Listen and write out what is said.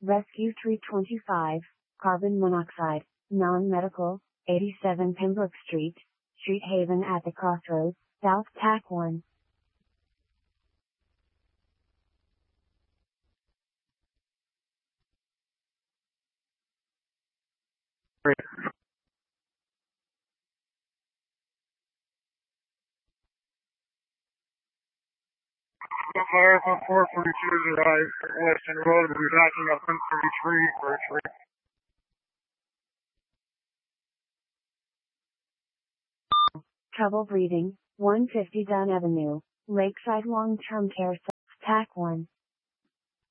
Rescue 325, carbon monoxide, non-medical, 87 Pembroke Street, Street Haven at the Crossroads, South TAC 1. Fire from 442 is arrived at Western Road. We'll be backing up 133 for a tree. Trouble breathing, 150 Dunn Avenue, Lakeside Long-Term Care, TAC 1.